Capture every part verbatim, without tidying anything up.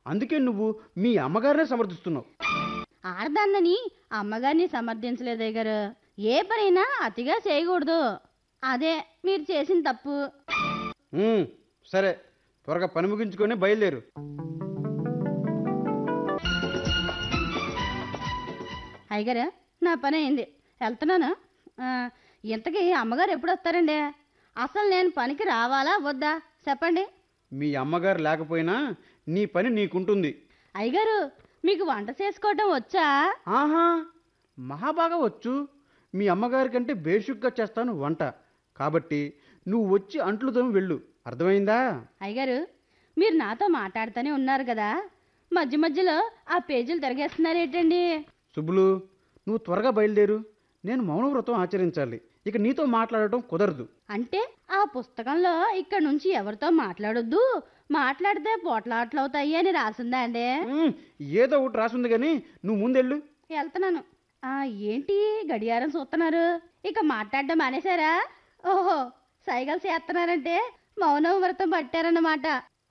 అందుకే నువ్వు మీ అమ్మగారినే సమర్థిస్తున్నావు. ఆడదాన్నని అమ్మగారిని సమర్థించలేదే గారు. ఏ పనైనా అతిగా చేయకూడదు. అదే మీరు చేసిన తప్పు. ఉమ్, సరే, త్వరగా పని ముగించుకొని బయలుదేరు. అయ్యగారు, నా పని అయింది, వెళ్తున్నాను. ఆ, ఇంతకీ అమ్మగారు ఎప్పుడు వస్తారండి? అసలు నేను పనికి రావాలా వద్దా చెప్పండి. మీ అమ్మగారు లేకపోయినా నీ పని నీకుంటుంది. అయ్యగారు, మీకు వంట చేసుకోవటం వచ్చా? ఆహా, మహాబాగా వచ్చు. మీ అమ్మగారి కంటే బేషుగ్గా చేస్తాను వంట. కాబట్టి నువ్వు వచ్చి అంట్లు తోమి వెళ్ళు, అర్థమైందా? అయ్యగారు, మీరు నాతో మాట్లాడుతూనే ఉన్నారు కదా, మధ్య మధ్యలో ఆ పేజీలు తిరగేస్తున్నారేంటండి? సుబ్బులు, నువ్వు త్వరగా బయలుదేరు. నేను మౌనవ్రతం ఆచరించాలి. ఇక నీతో మాట్లాడటం కుదరదు. అంటే ఆ పుస్తకంలో ఇక్కడ నుంచి ఎవరితో మాట్లాడొద్దు, మాట్లాడితే పోట్లాట్లవుతాయి అని రాసిందా అండి? ఉమ్, ఏదో ఒకటి రాసుంది కానీ నువ్వు ముందెళ్ళు. వెళ్తున్నాను. ఆ, ఏంటి గడియారం చూస్తున్నారు? ఇక మాట్లాడడం మానేశారా? ఓహో, సైగలు చేస్తున్నారంటే మౌనం వ్రతం పట్టారన్నమాట.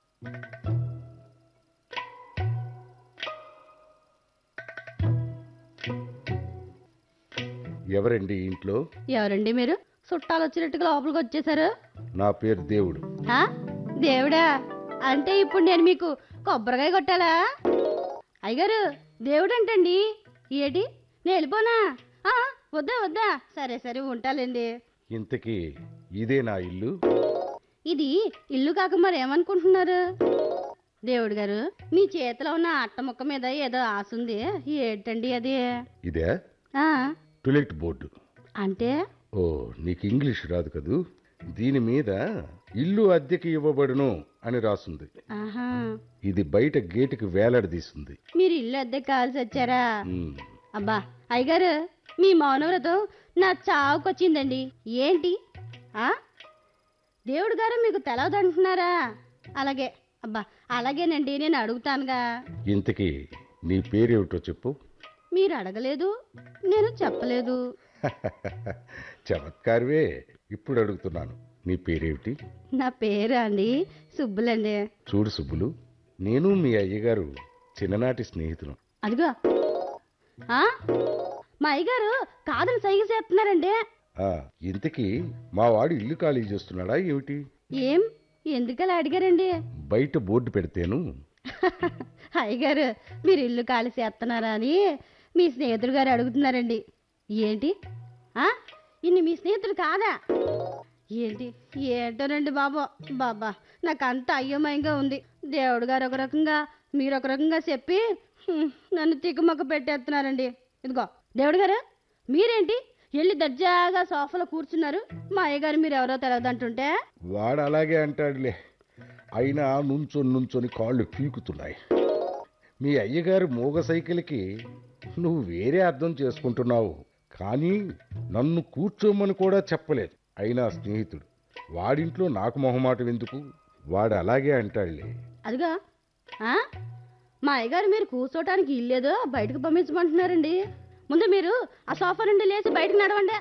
ఎవరండి ఇంట్లో? ఎవరండి మీరు? చుట్టాలు వచ్చినట్టుగా లోపలికి వచ్చేసారు. నా పేరు దేవుడు. ఆ, దేవుడా? అంటే ఇప్పుడు నేను మీకు కొబ్బరికాయ కొట్టాలా? అయ్యగారు, దేవుడు అంటండి. ఏటి, నేను వెళ్ళిపోనా? ఆ, వద్దా వద్దా, సరే సరే ఉంటాలండి. ఇంతకీ ఇదే నా ఇల్లు? ఇది ఇల్లు కాక మరి ఏమనుకుంటున్నారు? దేవుడు గారు, మీ చేతిలో ఉన్న అట్ట ముక్క మీద ఏదో ఆసుంది, ఏంటండి అది? ఇదే ఆ, టులెట్ బోర్డు. అంటే? ఓ, నీకు ఇంగ్లీష్ రాదు కదూ. దీని మీద ఇల్లు అద్దెకి ఇవ్వబడును అని రాసుంది. ఆహా, ఇది బయట గేటుకి వేలాడదీసింది. మీరు ఇల్లు అద్దె కావాల్సి వచ్చారా? ఉమ్, అబ్బా అయ్యగారు, మీ మౌనవ్రతం నా చావుకొచ్చిందండి. ఏంటి? ఆ, దేవుడు గారు మీకు తెలవదంటున్నారా? అలాగే, అబ్బా అలాగేనండి, నేను అడుగుతానుగా. ఇంతకీ నీ పేరేమిటో చెప్పు. మీరు అడగలేదు, నేను చెప్పలేదు. చమత్కారవే. ఇప్పుడు అడుగుతున్నాను, నీ పేరేమిటి? నా పేరు అండి సుబ్బులండి. చూడు సుబ్బులు, నేను మీ అయ్యగారు చిన్ననాటి స్నేహితులు. అదిగో, ఆ, మా అయ్యగారు కాదని సైగ చేస్తున్నారండి. ఆ, ఇంతకీ మా వాడు ఇల్లు ఖాళీ చేస్తున్నాడా ఏమిటి? ఏం, ఎందుకలా అడిగారండి? బయట బోర్డు పెడితేను. అయ్యగారు, మీరు ఇల్లు ఖాళీ చేస్తున్నారా అని మీ స్నేహితుడు గారు అడుగుతున్నారండి. ఏంటి? ఆ, ఇన్ని మీ స్నేహితుడు కాదా ఏంటి? ఏంటోనండి బాబు, బాబా నాకు అంత అయ్యమయంగా ఉంది. దేవుడు గారు ఒక రకంగా, మీరు ఒక రకంగా చెప్పి హ్మ్, నన్ను తిక్కుమక్క పెట్టేస్తున్నారండి. ఇదిగో దేవుడు గారు, మీరేంటి వెళ్ళి దర్జాగా సోఫాలో కూర్చున్నారు? మా అయ్యగారు మీరు ఎవరో తెలియదంటుంటే. వాడు అలాగే అంటాడులే, అయినా నుంచొని నుంచొని కాళ్ళు పీకుతున్నాయి. మీ అయ్యగారు మూగ సైకిల్కి నువ్వు వేరే అర్థం చేసుకుంటున్నావు, కానీ నన్ను కూర్చోమని కూడా చెప్పలేదు. అయినా స్నేహితుడు, వాడింట్లో నాకు మొహమాటం ఎందుకు? వాడు అలాగే అంటాడులే. అదిగా, ఆ, మా అయ్యగారు మీరు కూర్చోటానికి ఇల్లేదో బయటకు పంపించమంటున్నారండి. ముందు మీరు ఆ సోఫా నుండి లేచి బయటకు నడవండి.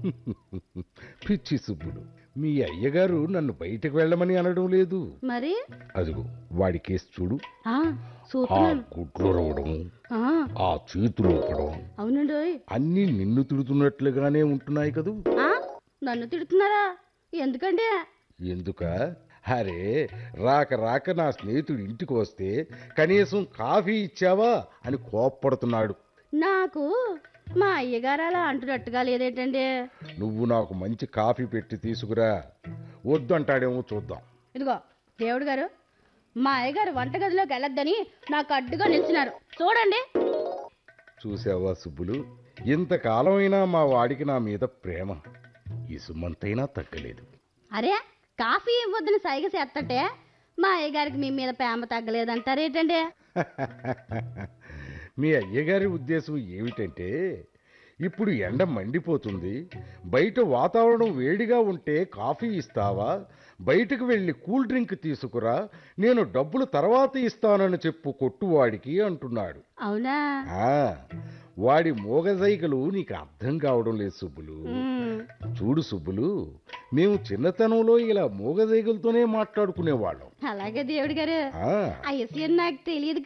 పిచ్చి సుబ్బులు, మీ అయ్యగారు నన్ను బయటకు వెళ్ళమని అనడం లేదు. మరి? అదిగో వాడి కేసు చూడు. ఆ, ఆ చూస్తున్నాను. గుడ్లు రవడం, ఆ, ఆ చేతులు ఊపడం అవునండి. అన్నీ నిన్ను తిడుతున్నట్లుగానే ఉంటున్నాయి కదూ. ఆ, నన్ను తిడుతున్నారా? ఎందుకండి? ఎందుక? అరే, రాక రాక నా స్నేహితుడు ఇంటికి వస్తే కనీసం కాఫీ ఇచ్చావా అని కోప్పడుతున్నాడు. నాకు మా అయ్యగారు అలా అంటున్నట్టుగా లేదేంటండి? నువ్వు నాకు మంచి కాఫీ పెట్టి తీసుకురా. వద్దు అంటాడేమో చూద్దాం. ఇదిగో దేవుడు గారు, మా అయ్యగారు వంటగదిలోకి వెళ్ళొద్దని నాకు అడ్డుగా నిలిచినారు, చూడండి. చూసావా సుబ్బులు, ఇంతకాలం అయినా మా వాడికి నా మీద ప్రేమ ఇసుమంతైనా తగ్గలేదు. అరే, కాఫీ ఇవ్వద్దని సైగ చేస్తటే మా అయ్యగారికి మీ మీద ప్రేమ తగ్గలేదంటారేటండి? మీ అయ్యగారి ఉద్దేశం ఏమిటంటే, ఇప్పుడు ఎండ మండిపోతుంది, బయట వాతావరణం వేడిగా ఉంటే కాఫీ ఇస్తావా, బయటకు వెళ్ళి కూల్ డ్రింక్ తీసుకురా, నేను డబ్బులు తర్వాత ఇస్తానని చెప్పు కొట్టువాడికి అంటున్నాడు. అవునా? ఆ, వాడి మోగజైకలు నీకు అర్థం కావడం లేదు సుబ్బులు. చూడు సుబ్బులు, మేము చిన్నతనంలో ఇలా మోగజైకలతోనే మాట్లాడుకునేవాళ్ళం. అలాగే దేవుడు గారు, ఆ ఆ విషయం నాకు తెలియదు